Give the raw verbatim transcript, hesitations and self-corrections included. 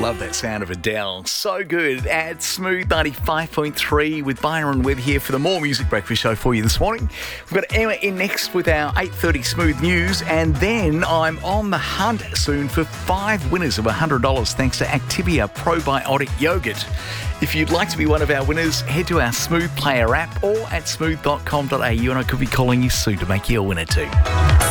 Love that sound of Adele. So good. At Smooth ninety-five point three with Byron Webb here for the More Music Breakfast Show for you this morning. We've got Emma in next with our eight thirty Smooth News, and then I'm on the hunt soon for five winners of one hundred dollars thanks to Activia Probiotic Yogurt. If you'd like to be one of our winners, head to our Smooth Player app or at smooth dot com dot a u, and I could be calling you soon to make you a winner too.